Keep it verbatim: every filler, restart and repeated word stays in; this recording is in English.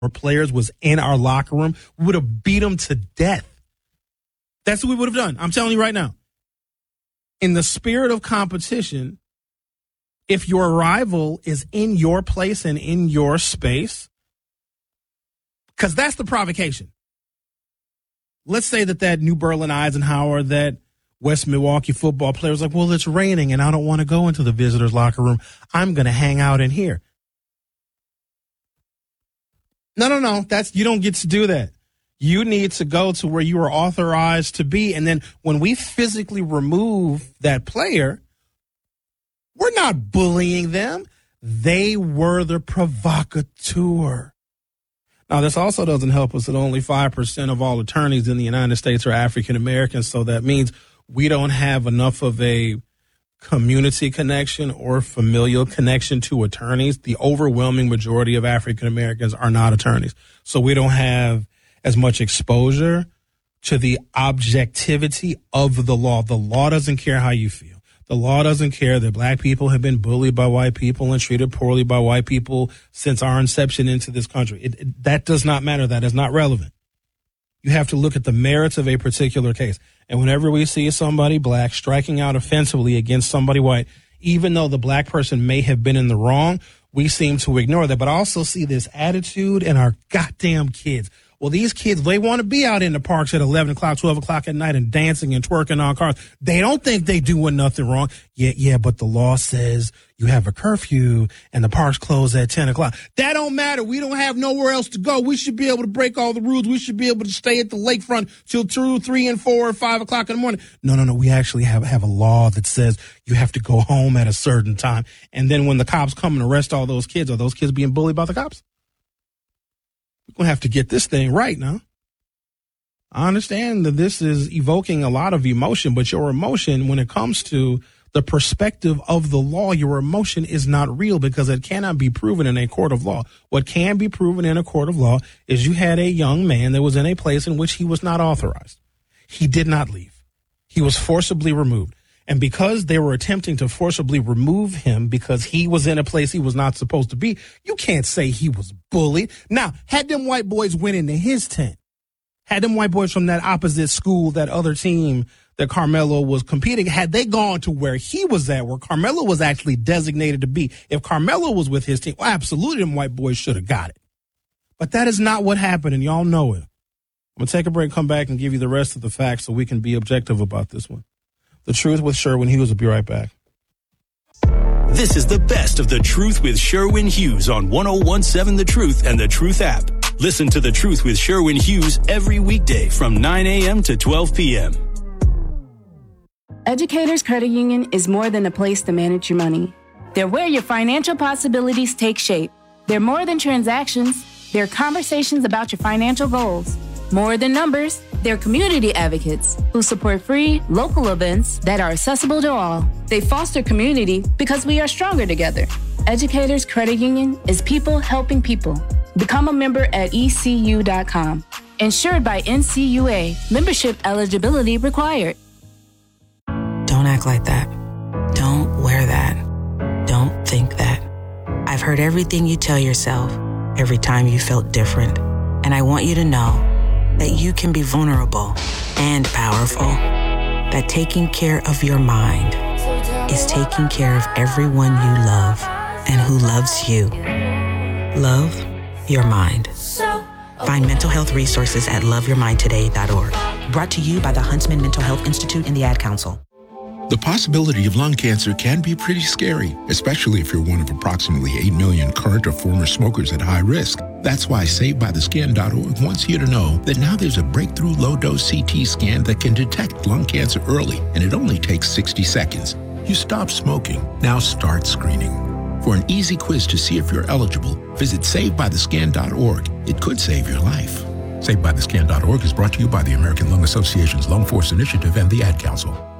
players was in our locker room, we would have beat them to death. That's what we would have done. I'm telling you right now. In the spirit of competition, if your rival is in your place and in your space, because that's the provocation. Let's say that that New Berlin Eisenhower, that West Milwaukee football player was like, well, it's raining and I don't want to go into the visitors' locker room. I'm going to hang out in here. No, no, no. That's you don't get to do that. You need to go to where you are authorized to be. And then when we physically remove that player, we're not bullying them. They were the provocateur. Now, this also doesn't help us that only five percent of all attorneys in the United States are African Americans. So that means we don't have enough of a community connection or familial connection to attorneys. The overwhelming majority of African Americans are not attorneys. So we don't have as much exposure to the objectivity of the law. The law doesn't care how you feel. The law doesn't care that black people have been bullied by white people and treated poorly by white people since our inception into this country. It, it, that does not matter. That is not relevant. You have to look at the merits of a particular case. And whenever we see somebody black striking out offensively against somebody white, even though the black person may have been in the wrong, we seem to ignore that. But I also see this attitude in our goddamn kids. Well, these kids, they want to be out in the parks at eleven o'clock, twelve o'clock at night and dancing and twerking on cars. They don't think they doing nothing wrong. Yeah, yeah, but the law says you have a curfew and the parks close at ten o'clock. That don't matter. We don't have nowhere else to go. We should be able to break all the rules. We should be able to stay at the lakefront till two, three, and four, or five o'clock in the morning. No, no, no. We actually have, have a law that says you have to go home at a certain time. And then when the cops come and arrest all those kids, are those kids being bullied by the cops? We're going to have to get this thing right now. I understand that this is evoking a lot of emotion, but your emotion, when it comes to the perspective of the law, your emotion is not real because it cannot be proven in a court of law. What can be proven in a court of law is you had a young man that was in a place in which he was not authorized. He did not leave. He was forcibly removed. And because they were attempting to forcibly remove him because he was in a place he was not supposed to be, you can't say he was bullied. Now, had them white boys went into his tent, had them white boys from that opposite school, that other team that Carmelo was competing, had they gone to where he was at, where Carmelo was actually designated to be, if Carmelo was with his team, well, absolutely them white boys should have got it. But that is not what happened, and y'all know it. I'm going to take a break, come back, and give you the rest of the facts so we can be objective about this one. The Truth with Sherwin Hughes will be right back. This is the best of The Truth with Sherwin Hughes on one oh one seven The Truth and The Truth app. Listen to The Truth with Sherwin Hughes every weekday from nine a.m. to twelve p.m. Educators Credit Union is more than a place to manage your money. They're where your financial possibilities take shape. They're more than transactions. They're conversations about your financial goals. More than numbers, they're community advocates who support free, local events that are accessible to all. They foster community because we are stronger together. Educators Credit Union is people helping people. Become a member at E C U dot com. Insured by N C U A. Membership eligibility required. Don't act like that. Don't wear that. Don't think that. I've heard everything you tell yourself every time you felt different. And I want you to know that you can be vulnerable and powerful. That taking care of your mind is taking care of everyone you love and who loves you. Love your mind. Find mental health resources at love your mind today dot org. Brought to you by the Huntsman Mental Health Institute and the Ad Council. The possibility of lung cancer can be pretty scary, especially if you're one of approximately eight million current or former smokers at high risk. That's why Saved By The Scan dot org wants you to know that now there's a breakthrough low-dose C T scan that can detect lung cancer early, and it only takes sixty seconds. You stop smoking, now start screening. For an easy quiz to see if you're eligible, visit Saved By The Scan dot org. It could save your life. Saved By The Scan dot org is brought to you by the American Lung Association's Lung Force Initiative and the Ad Council.